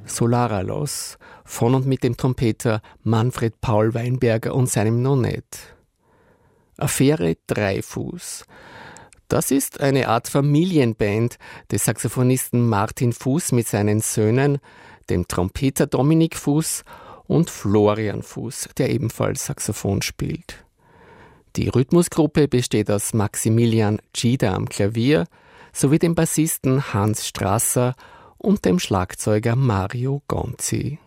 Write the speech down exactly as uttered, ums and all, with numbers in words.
Solaralos von und mit dem Trompeter Manfred Paul Weinberger und seinem Nonett. Affäre Dreifuß. Das ist eine Art Familienband des Saxophonisten Martin Fuß mit seinen Söhnen, dem Trompeter Dominik Fuß und Florian Fuß, der ebenfalls Saxophon spielt. Die Rhythmusgruppe besteht aus Maximilian Gida am Klavier sowie dem Bassisten Hans Strasser und dem Schlagzeuger Mario Gonzi.